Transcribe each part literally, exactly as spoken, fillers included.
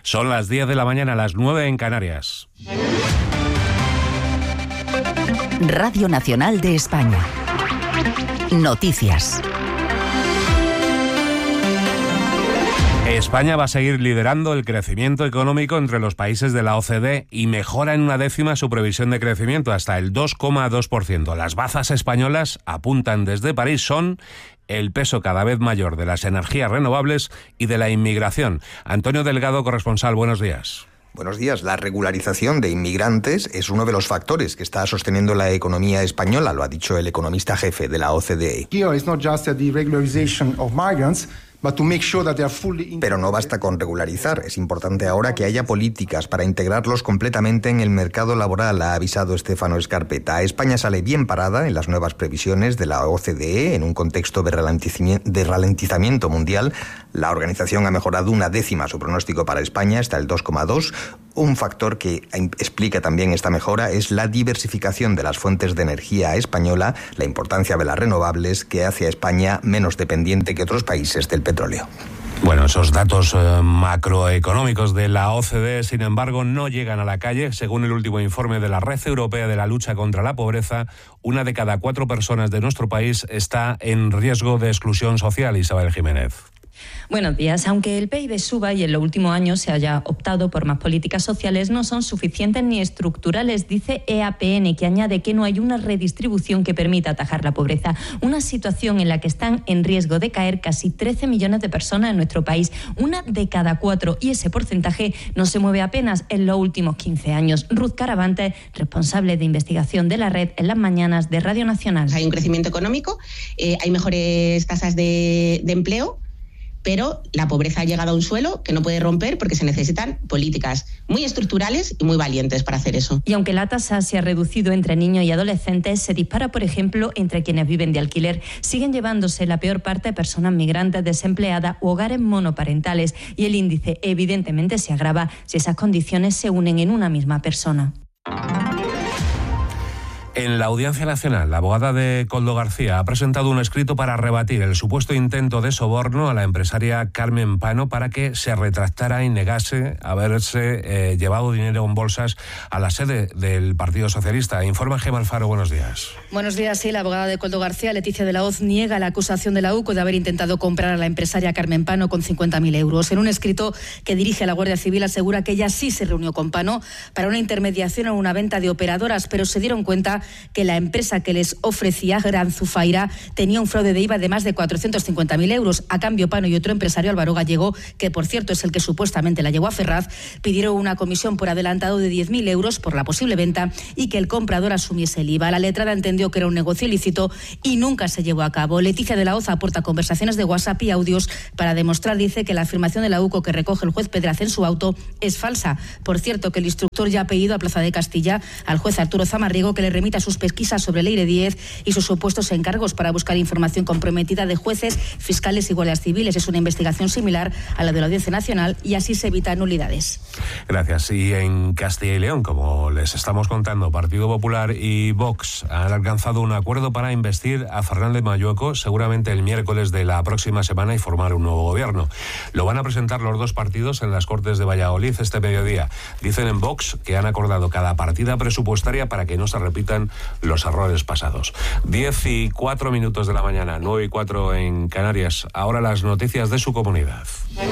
Son las diez de la mañana, las nueve en Canarias. Radio Nacional de España. Noticias. España va a seguir liderando el crecimiento económico entre los países de la O C D y mejora en una décima su previsión de crecimiento hasta el dos coma dos por ciento. Las bazas españolas, apuntan desde París, son el peso cada vez mayor de las energías renovables y de la inmigración. Antonio Delgado, corresponsal, buenos días. Buenos días. La regularización de inmigrantes es uno de los factores que está sosteniendo la economía española, lo ha dicho el economista jefe de la O C D E. Here it's not just the regularization of migrants, but to make sure that they are fully... Pero no basta con regularizar. Es importante ahora que haya políticas para integrarlos completamente en el mercado laboral, ha avisado Stefano Scarpetta. España sale bien parada en las nuevas previsiones de la O C D E en un contexto de ralentizamiento, de ralentizamiento mundial. La organización ha mejorado una décima su pronóstico para España hasta el dos coma dos. Un factor que explica también esta mejora es la diversificación de las fuentes de energía española, la importancia de las renovables que hace a España menos dependiente que otros países del petróleo. Bueno, esos datos eh, macroeconómicos de la O C D E, sin embargo, no llegan a la calle. Según el último informe de la Red Europea de la Lucha contra la Pobreza, una de cada cuatro personas de nuestro país está en riesgo de exclusión social. Isabel Jiménez. Buenos días. Aunque el P I B suba y en los últimos años se haya optado por más políticas sociales, no son suficientes ni estructurales, dice E A P N, que añade que no hay una redistribución que permita atajar la pobreza. Una situación en la que están en riesgo de caer casi trece millones de personas en nuestro país, una de cada cuatro, y ese porcentaje no se mueve apenas en los últimos quince años. Ruth Caravante, responsable de investigación de la red, en las mañanas de Radio Nacional. Hay un crecimiento económico, eh, hay mejores tasas de, de empleo, pero la pobreza ha llegado a un suelo que no puede romper porque se necesitan políticas muy estructurales y muy valientes para hacer eso. Y aunque la tasa se ha reducido entre niños y adolescentes, se dispara, por ejemplo, entre quienes viven de alquiler. Siguen llevándose la peor parte de personas migrantes, desempleadas u hogares monoparentales, y el índice evidentemente se agrava si esas condiciones se unen en una misma persona. En la Audiencia Nacional, la abogada de Koldo García ha presentado un escrito para rebatir el supuesto intento de soborno a la empresaria Carmen Pano para que se retractara y negase haberse eh, llevado dinero en bolsas a la sede del Partido Socialista. Informa Gemma Alfaro, buenos días. Buenos días, sí. La abogada de Koldo García, Leticia de la Hoz, niega la acusación de la U C O de haber intentado comprar a la empresaria Carmen Pano con cincuenta mil euros. En un escrito que dirige a la Guardia Civil asegura que ella sí se reunió con Pano para una intermediación o una venta de operadoras, pero se dieron cuenta que la empresa que les ofrecía, Gran Zufaira, tenía un fraude de I V A de más de cuatrocientos cincuenta mil euros. A cambio, Pano y otro empresario, Álvaro Gallego, que por cierto es el que supuestamente la llevó a Ferraz, pidieron una comisión por adelantado de diez mil euros por la posible venta y que el comprador asumiese el I V A. La letrada entendió que era un negocio ilícito y nunca se llevó a cabo. Leticia de la Hoz aporta conversaciones de WhatsApp y audios para demostrar, dice, que la afirmación de la U C O que recoge el juez Pedraz en su auto es falsa. Por cierto, que el instructor ya ha pedido a Plaza de Castilla al juez Arturo Zamarriego que le remita sus pesquisas sobre el Leire diez y sus supuestos encargos para buscar información comprometida de jueces, fiscales y guardias civiles. Es una investigación similar a la de la Audiencia Nacional y así se evitan nulidades. Gracias. Y en Castilla y León, como les estamos contando, Partido Popular y Vox han alcanzado un acuerdo para investir a Fernández Mayueco seguramente el miércoles de la próxima semana y formar un nuevo gobierno. Lo van a presentar los dos partidos en las Cortes de Valladolid este mediodía. Dicen en Vox que han acordado cada partida presupuestaria para que no se repitan los errores pasados. Diez y cuatro minutos de la mañana, nueve y cuatro en Canarias. Ahora las noticias de su comunidad.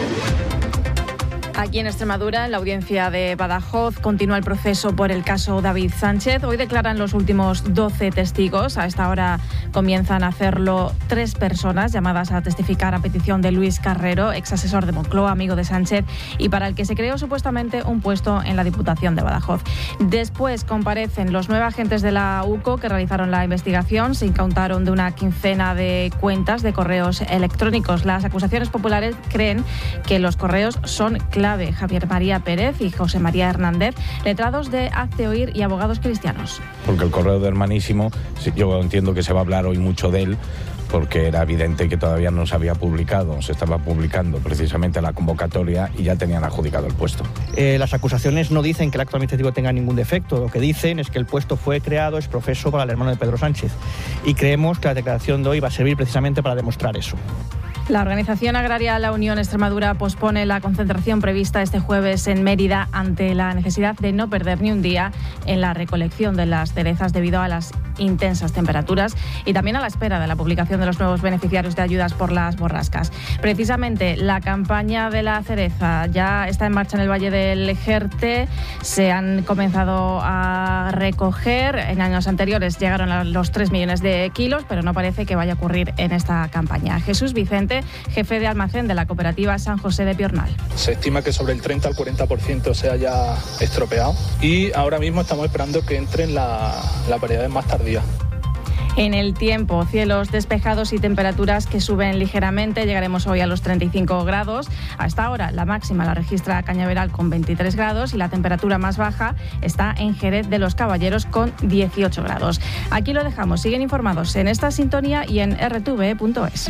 Aquí en Extremadura, en la audiencia de Badajoz, continúa el proceso por el caso David Sánchez. Hoy declaran los últimos doce testigos. A esta hora comienzan a hacerlo tres personas llamadas a testificar a petición de Luis Carrero, ex asesor de Moncloa, amigo de Sánchez, y para el que se creó supuestamente un puesto en la Diputación de Badajoz. Después comparecen los nueve agentes de la U C O que realizaron la investigación. Se incautaron de una quincena de cuentas de correos electrónicos. Las acusaciones populares creen que los correos son clave. Javier María Pérez y José María Hernández, letrados de Hazte Oír y abogados cristianos. Porque el correo de Hermanísimo, yo entiendo que se va a hablar hoy mucho de él, porque era evidente que todavía no se había publicado, se estaba publicando precisamente la convocatoria y ya tenían adjudicado el puesto. Eh, las acusaciones no dicen que el acto administrativo tenga ningún defecto, lo que dicen es que el puesto fue creado ex professo para el hermano de Pedro Sánchez y creemos que la declaración de hoy va a servir precisamente para demostrar eso. La Organización Agraria La Unión Extremadura pospone la concentración prevista este jueves en Mérida ante la necesidad de no perder ni un día en la recolección de las cerezas debido a las intensas temperaturas y también a la espera de la publicación de los nuevos beneficiarios de ayudas por las borrascas. Precisamente la campaña de la cereza ya está en marcha en el Valle del Jerte. Se han comenzado a recoger. En años anteriores llegaron a los tres millones de kilos, pero no parece que vaya a ocurrir en esta campaña. Jesús Vicente, jefe de almacén de la cooperativa San José de Piornal. Se estima que sobre el treinta al cuarenta por ciento se haya estropeado y ahora mismo estamos esperando que entren la, las variedades más tardías. En el tiempo, cielos despejados y temperaturas que suben ligeramente. Llegaremos hoy a los treinta y cinco grados. Hasta ahora la máxima la registra Cañaveral con veintitrés grados y la temperatura más baja está en Jerez de los Caballeros con dieciocho grados. Aquí lo dejamos. Siguen informados en esta sintonía y en erre te ve punto es.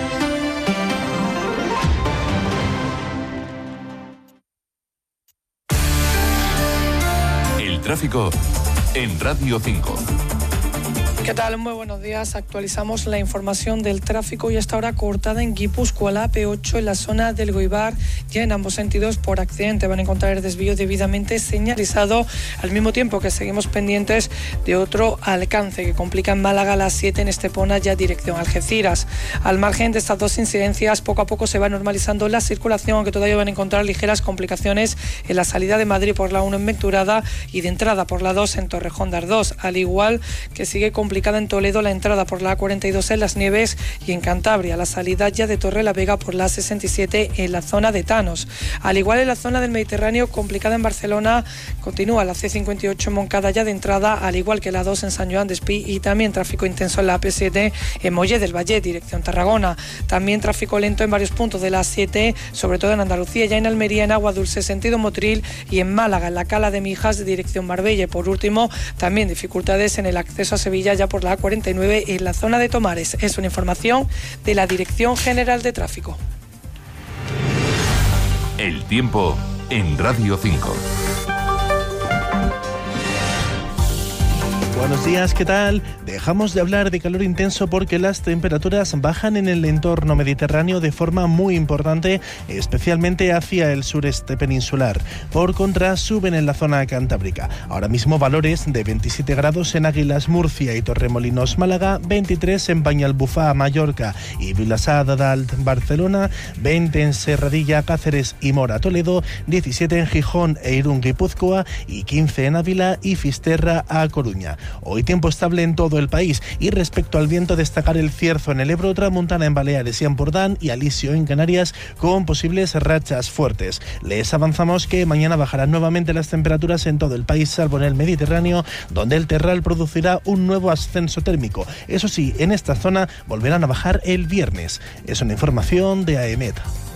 El tráfico en Radio cinco. ¿Qué tal? Muy buenos días. Actualizamos la información del tráfico y hasta ahora cortada en Guipúzcoa, la A P ocho en la zona del Goibar, ya en ambos sentidos por accidente. Van a encontrar el desvío debidamente señalizado, al mismo tiempo que seguimos pendientes de otro alcance que complica en Málaga la siete en Estepona, ya dirección Algeciras. Al margen de estas dos incidencias, poco a poco se va normalizando la circulación, aunque todavía van a encontrar ligeras complicaciones en la salida de Madrid por la uno en Venturada y de entrada por la dos en Torrejón de Ardós, al igual que sigue complicando en Toledo la entrada por la A cuarenta y dos en Las Nieves y en Cantabria la salida ya de Torre la Vega por la A sesenta y siete en la zona de Tanos. Al igual en la zona del Mediterráneo complicada en Barcelona, continúa la ce cincuenta y ocho en Moncada ya de entrada, al igual que la dos en San Joan d'Espí y también tráfico intenso en la A P siete en Molle del Valle, dirección Tarragona. También tráfico lento en varios puntos de la A siete, sobre todo en Andalucía, ya en Almería, en Agua Dulce, sentido Motril y en Málaga, en la Cala de Mijas, dirección Marbella. Y por último, también dificultades en el acceso a Sevilla ya por la A cuarenta y nueve en la zona de Tomares. Es una información de la Dirección General de Tráfico. El tiempo en Radio cinco. Buenos días, ¿qué tal? Dejamos de hablar de calor intenso porque las temperaturas bajan en el entorno mediterráneo de forma muy importante, especialmente hacia el sureste peninsular. Por contra, suben en la zona cantábrica. Ahora mismo valores de veintisiete grados en Águilas, Murcia y Torremolinos, Málaga, veintitrés en Banyalbufar, Mallorca y Vilassar de Dalt, Barcelona, veinte en Serradilla, Cáceres y Mora, Toledo, diecisiete en Gijón e Irún, Guipúzcoa y quince en Ávila y Fisterra, a Coruña. Hoy tiempo estable en todo el país y respecto al viento destacar el cierzo en el Ebro, tramontana en Baleares y Ampurdán y alisio en Canarias con posibles rachas fuertes. Les avanzamos que mañana bajarán nuevamente las temperaturas en todo el país salvo en el Mediterráneo, donde el terral producirá un nuevo ascenso térmico. Eso sí, en esta zona volverán a bajar el viernes. Es una información de AEMET.